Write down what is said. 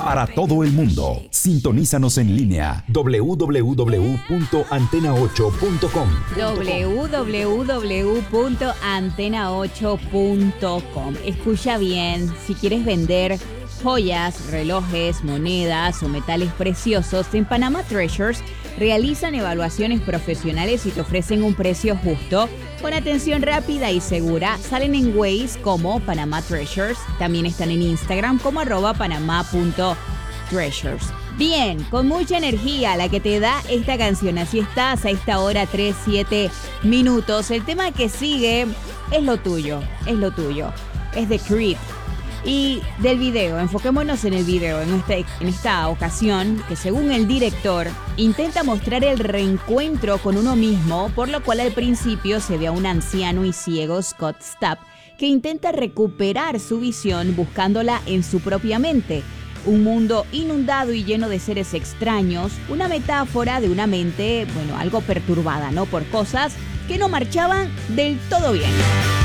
para todo el mundo. Sintonízanos en línea www.antena8.com. www.antena8.com. Escucha bien, si quieres vender joyas, relojes, monedas o metales preciosos, en Panama Treasures realizan evaluaciones profesionales y te ofrecen un precio justo, con atención rápida y segura. Salen en Waze como Panama Treasures, también están en Instagram como @panama.treasures. Bien, con mucha energía la que te da esta canción. Así estás a esta hora, 3-7 minutos. El tema que sigue es lo tuyo, es The Creep. Y del video, enfoquémonos en el video, en esta ocasión, que según el director, intenta mostrar el reencuentro con uno mismo, por lo cual al principio se ve a un anciano y ciego, Scott Stapp, que intenta recuperar su visión buscándola en su propia mente. Un mundo inundado y lleno de seres extraños, una metáfora de una mente, algo perturbada, ¿no? Por cosas que no marchaban del todo bien.